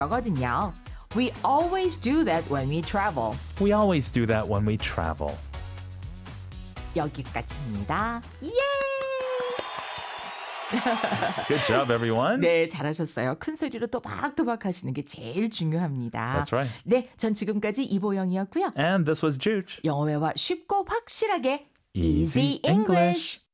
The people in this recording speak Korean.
거거든요. We always do that when we travel. We always do that when we travel. 여기까지입니다. 예! Good job, everyone. 네, 잘하셨어요. 큰 소리로 또박또박 하시는 게 제일 중요합니다. That's right. 네, 전 지금까지 이보영이었고요. And this was Juge. 영어회화 쉽고 확실하게 Easy Easy English.